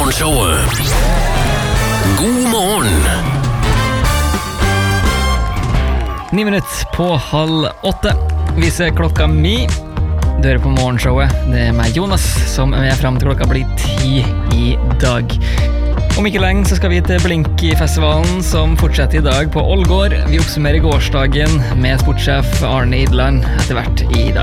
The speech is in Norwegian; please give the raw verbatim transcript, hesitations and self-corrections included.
Morgenshowet. God morgen. Ni minutter på halv åtte. Viser klokka mi. Du hører på Morgenshowet. Det er meg, Jonas, som er med frem til klokka blir ti i dag. Om ikke lenge så skal vi til Blink-festivalen, som fortsetter i dag på Ålgård. Vi oppsummerer gårsdagen med sportssjef Arne Idland etter hvert i dag.